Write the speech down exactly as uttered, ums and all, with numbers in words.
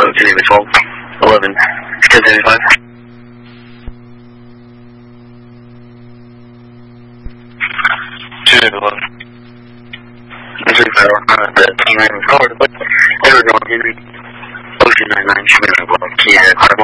Geneva twelve, eleven, ten seventy-five. Geneva eleven. three five on the T nine forward, but Arizona Henry, Ocean nine nine, Geneva twelve, Key Air,